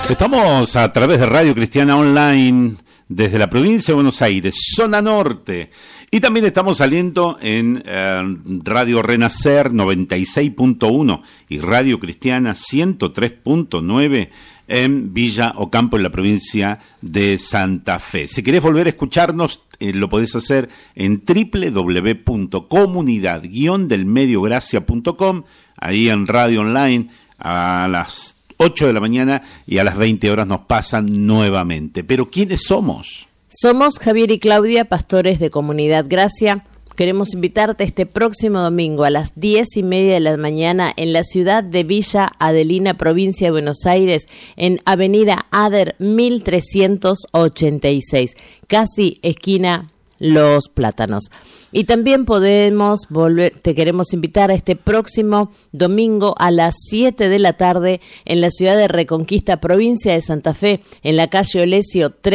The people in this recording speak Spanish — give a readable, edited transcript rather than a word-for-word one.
Estamos a través de Radio Cristiana Online desde la provincia de Buenos Aires, zona norte. Y también estamos saliendo en Radio Renacer 96.1 y Radio Cristiana 103.9 en Villa Ocampo, en la provincia de Santa Fe. Si querés volver a escucharnos, lo podés hacer en www.comunidad-delmediogracia.com, ahí en Radio Online, a las 8 de la mañana y a las 20 horas nos pasan nuevamente. Pero ¿quiénes somos? Somos Javier y Claudia, pastores de Comunidad Gracia. Queremos invitarte este próximo domingo a las 10:30 de la mañana en la ciudad de Villa Adelina, provincia de Buenos Aires, en Avenida Ader 1386, casi esquina Los Plátanos. Y también te queremos invitar a este próximo domingo a las 7 de la tarde en la ciudad de Reconquista, provincia de Santa Fe, en la calle Olesio 3.